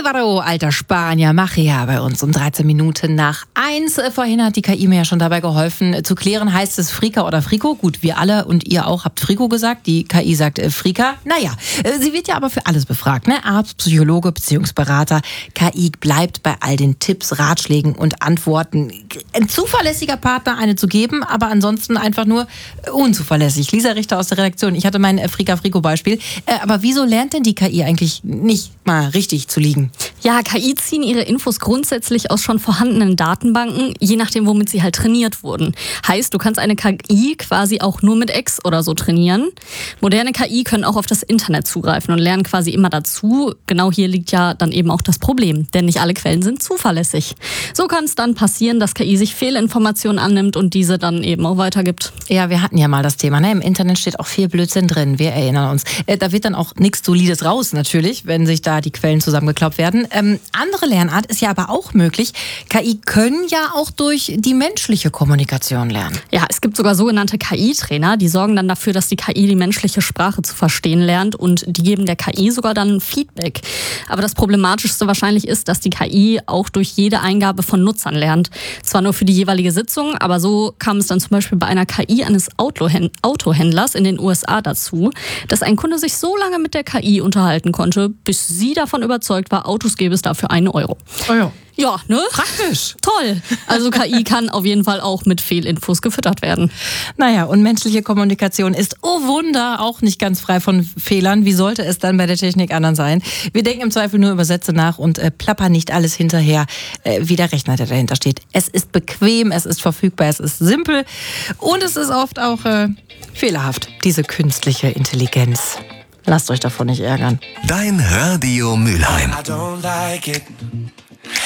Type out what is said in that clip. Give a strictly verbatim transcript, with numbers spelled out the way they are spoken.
Alvaro, alter Spanier, Machia bei uns um dreizehn Minuten nach eins. Vorhin hat die K I mir ja schon dabei geholfen. Zu klären, heißt es Frika oder Frico? Gut, wir alle und ihr auch habt Frico gesagt. Die K I sagt äh, Frika. Naja, äh, sie wird ja aber für alles befragt, ne? Arzt, Psychologe, Beziehungsberater. K I bleibt bei all den Tipps, Ratschlägen und Antworten. Ein zuverlässiger Partner eine zu geben, aber ansonsten einfach nur unzuverlässig. Lisa Richter aus der Redaktion. Ich hatte mein äh, Frika-Frico-Beispiel. Äh, aber wieso lernt denn die K I eigentlich nicht mal richtig zu liegen? Ja, K I ziehen ihre Infos grundsätzlich aus schon vorhandenen Datenbanken, je nachdem, womit sie halt trainiert wurden. Heißt, du kannst eine K I quasi auch nur mit X oder so trainieren. Moderne K I können auch auf das Internet zugreifen und lernen quasi immer dazu. Genau hier liegt ja dann eben auch das Problem, denn nicht alle Quellen sind zuverlässig. So kann es dann passieren, dass K I sich Fehlinformationen annimmt und diese dann eben auch weitergibt. Ja, wir hatten ja mal das Thema, ne? Im Internet steht auch viel Blödsinn drin, wir erinnern uns. Äh, da wird dann auch nichts Solides raus natürlich, wenn sich da die Quellen zusammengeklaubt werden. Ähm, andere Lernart ist ja aber auch möglich. K I können ja auch durch die menschliche Kommunikation lernen. Ja, es gibt sogar sogenannte K I-Trainer, die sorgen dann dafür, dass die K I die menschliche Sprache zu verstehen lernt und die geben der K I sogar dann Feedback. Aber das Problematischste wahrscheinlich ist, dass die K I auch durch jede Eingabe von Nutzern lernt. Zwar nur für die jeweilige Sitzung, aber so kam es dann zum Beispiel bei einer K I eines Autohändlers in den U S A dazu, dass ein Kunde sich so lange mit der K I unterhalten konnte, bis sie davon überzeugt war, Autos gäbe es dafür einen Euro. Oh ja. Ja, ne? Praktisch. Toll. Also K I kann auf jeden Fall auch mit Fehlinfos gefüttert werden. Naja, und menschliche Kommunikation ist, oh Wunder, auch nicht ganz frei von Fehlern. Wie sollte es dann bei der Technik anderen sein? Wir denken im Zweifel nur über Sätze nach und äh, plappern nicht alles hinterher, äh, wie der Rechner, der dahinter steht. Es ist bequem, es ist verfügbar, es ist simpel und es ist oft auch äh, fehlerhaft, diese künstliche Intelligenz. Lasst euch davon nicht ärgern. Dein Radio Mülheim. I don't like it.